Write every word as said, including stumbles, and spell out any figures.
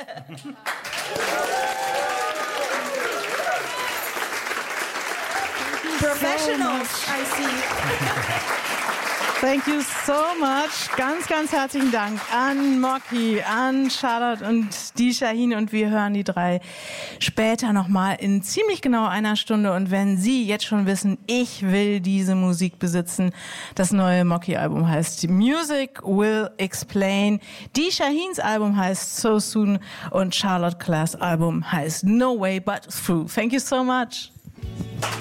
Professionals, I see. Thank you so much. Ganz, ganz herzlichen Dank an Mocky, an Charlotte und die Shaheen. Und wir hören die drei später nochmal in ziemlich genau einer Stunde. Und wenn Sie jetzt schon wissen, ich will diese Musik besitzen, das neue Mocky-Album heißt Music Will Explain. Die Shaheens Album heißt So Soon und Charlotte Clairs Album heißt No Way But Through. Thank you so much.